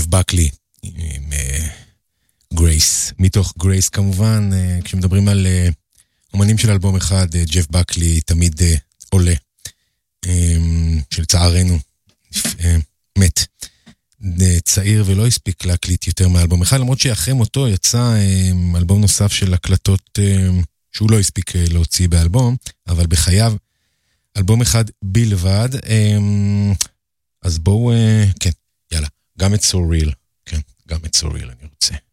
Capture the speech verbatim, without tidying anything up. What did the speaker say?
בקלי עם גרייס, מתוך גרייס כמובן, כשמדברים על אומנים של אלבום אחד, ג'ף בקלי תמיד עולה, שלצערנו מת, צעיר ולא הספיק להקליט יותר מאלבום אחד, למרות שאחרי מותו יצא אלבום נוסף של הקלטות שהוא לא הספיק להוציא באלבום, אבל בחייו אלבום אחד בלבד. אז בואו, כן, יאללה, גם את So Real, כן, גם את So Real אני רוצה.